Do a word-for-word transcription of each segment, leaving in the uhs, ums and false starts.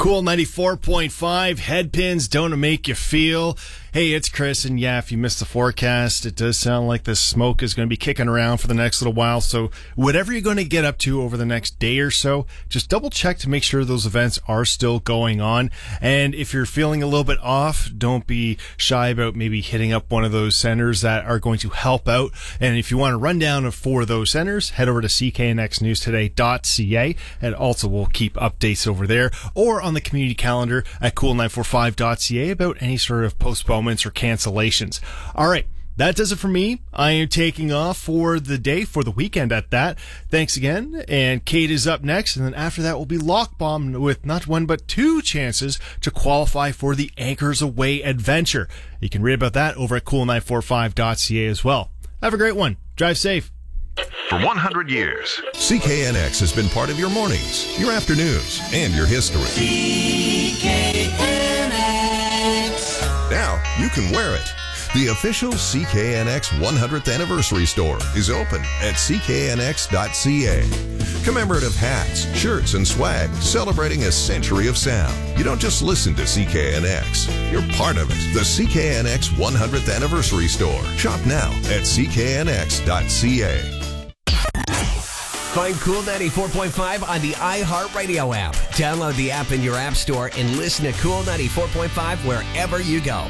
Cool ninety-four point five, Headpins, Don't Make You Feel. Hey, it's Chris, and yeah, if you missed the forecast, it does sound like the smoke is going to be kicking around for the next little while, so whatever you're going to get up to over the next day or so, just double check to make sure those events are still going on, and if you're feeling a little bit off, don't be shy about maybe hitting up one of those centers that are going to help out, and if you want a rundown of four of those centers, head over to c k n x news today dot c a, and also we'll keep updates over there, or on the community calendar at cool nine four five dot c a about any sort of postponements or cancellations. All right, that does it for me. I am taking off for the day, for the weekend at that. Thanks again, and Kate is up next, and then after that will be Lock Bomb with not one but two chances to qualify for the Anchors Away adventure. You can read about that over at cool nine four five dot c a as well. Have a great one. Drive safe. For one hundred years, C K N X has been part of your mornings, your afternoons, and your history. C K N X. Now you can wear it. The official C K N X one hundredth Anniversary Store is open at c k n x dot c a. Commemorative hats, shirts, and swag celebrating a century of sound. You don't just listen to C K N X. You're part of it. The C K N X one hundredth Anniversary Store. Shop now at c k n x dot c a. Find Cool ninety-four point five on the iHeartRadio app. Download the app in your app store and listen to Cool ninety-four point five wherever you go.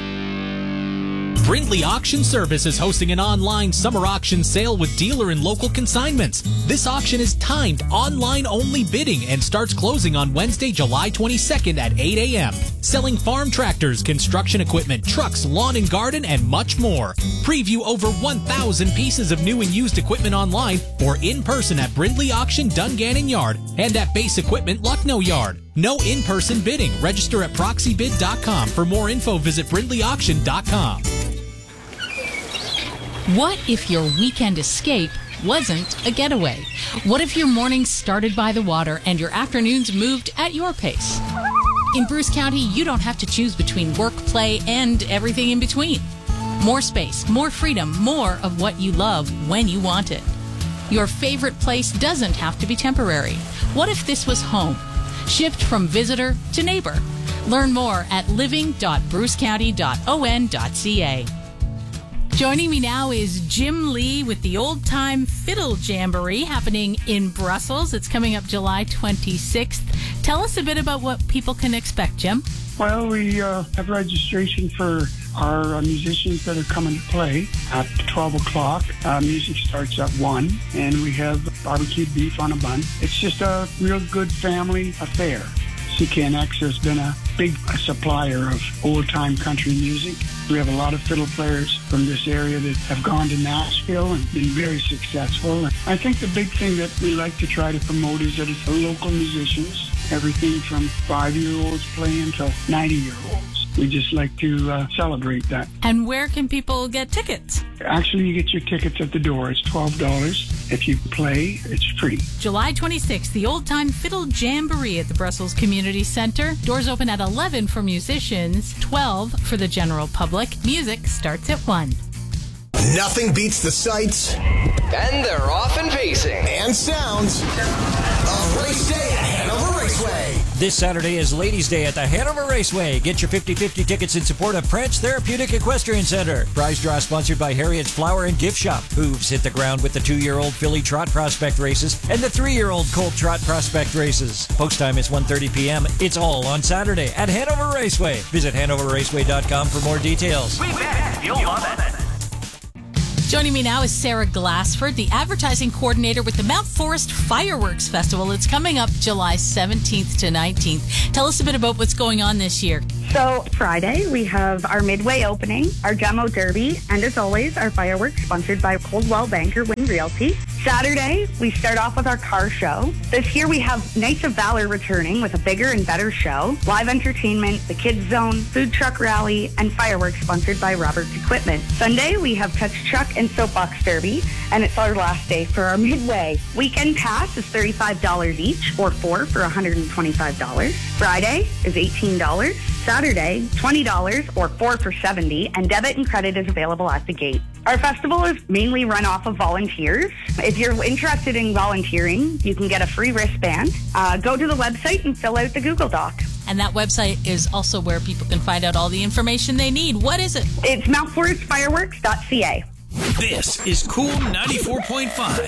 Brindley Auction Service is hosting an online summer auction sale with dealer and local consignments. This auction is timed online-only bidding and starts closing on Wednesday, July twenty-second at eight a.m. Selling farm tractors, construction equipment, trucks, lawn and garden, and much more. Preview over one thousand pieces of new and used equipment online or in person at Brindley Auction Dungannon Yard and at Base Equipment Lucknow Yard. No in-person bidding. Register at proxy bid dot com. For more info, visit brindley auction dot com. What if your weekend escape wasn't a getaway? What if your mornings started by the water and your afternoons moved at your pace? In Bruce County, you don't have to choose between work, play, and everything in between. More space, more freedom, more of what you love when you want it. Your favorite place doesn't have to be temporary. What if this was home? Shift from visitor to neighbor. Learn more at living dot bruce county dot o n dot c a. Joining me now is Jim Lee with the Old Time Fiddle Jamboree happening in Brussels. It's coming up July twenty-sixth. Tell us a bit about what people can expect, Jim. Well, we uh, have registration for our uh, musicians that are coming to play at twelve o'clock. Uh, music starts at one, and we have barbecued beef on a bun. It's just a real good family affair. C K N X has been a big supplier of old-time country music. We have a lot of fiddle players from this area that have gone to Nashville and been very successful. I think the big thing that we like to try to promote is that it's local musicians, everything from five-year-olds playing to ninety-year-olds. We just like to uh, celebrate that. And where can people get tickets? Actually, you get your tickets at the door. It's twelve dollars. If you play, it's free. July twenty-sixth, the Old Time Fiddle Jamboree at the Brussels Community Center. Doors open at eleven for musicians, twelve for the general public. Music starts at one. Nothing beats the sights. And they're off and pacing. And sounds of Race Day at Hanover Raceway. This Saturday is Ladies' Day at the Hanover Raceway. Get your fifty-fifty tickets in support of Prance Therapeutic Equestrian Center. Prize draw sponsored by Harriet's Flower and Gift Shop. Hooves hit the ground with the two-year-old filly trot prospect races and the three-year-old colt trot prospect races. Post time is one thirty p.m. It's all on Saturday at Hanover Raceway. Visit hanover raceway dot com for more details. We bet you'll love it. Joining me now is Sarah Glassford, the advertising coordinator with the Mount Forest Fireworks Festival. It's coming up July seventeenth to nineteenth. Tell us a bit about what's going on this year. So Friday, we have our Midway opening, our Demo Derby, and as always, our fireworks sponsored by Coldwell Banker Wynn Realty. Saturday, we start off with our car show. This year, we have Knights of Valor returning with a bigger and better show, live entertainment, the Kids Zone, food truck rally, and fireworks sponsored by Roberts Equipment. Sunday, we have Touch Truck and Soapbox Derby, and it's our last day for our Midway. Weekend pass is thirty-five dollars each, or four for one hundred twenty-five dollars. Friday is eighteen dollars. Saturday, twenty dollars or four for seventy, and debit and credit is available at the gate. Our festival is mainly run off of volunteers. If you're interested in volunteering, you can get a free wristband. Uh, go to the website and fill out the Google Doc. And that website is also where people can find out all the information they need. What is it? It's mount forest fireworks dot c a. This is Cool ninety-four point five.